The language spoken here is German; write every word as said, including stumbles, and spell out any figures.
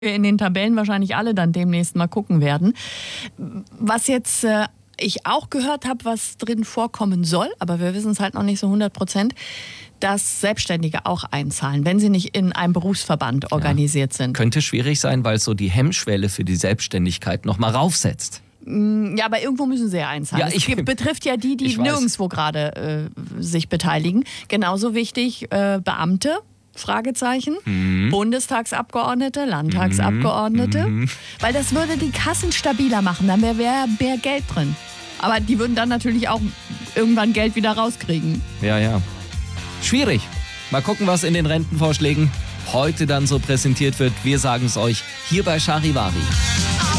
wir in den Tabellen wahrscheinlich alle dann demnächst mal gucken werden. Was jetzt äh, ich auch gehört habe, was drin vorkommen soll, aber wir wissen es halt noch nicht so hundert Prozent, dass Selbstständige auch einzahlen, wenn sie nicht in einem Berufsverband organisiert ja. sind. Könnte schwierig sein, weil es so die Hemmschwelle für die Selbstständigkeit noch mal raufsetzt. Ja, aber irgendwo müssen sie ja einzahlen. Ja, ich, es betrifft ja die, die nirgendwo gerade äh, sich beteiligen. Genauso wichtig äh, Beamte, Fragezeichen, mhm. Bundestagsabgeordnete, Landtagsabgeordnete. Mhm. Weil das würde die Kassen stabiler machen, dann wäre wär mehr Geld drin. Aber die würden dann natürlich auch irgendwann Geld wieder rauskriegen. Ja, ja. Schwierig. Mal gucken, was in den Rentenvorschlägen heute dann so präsentiert wird. Wir sagen es euch hier bei Charivari.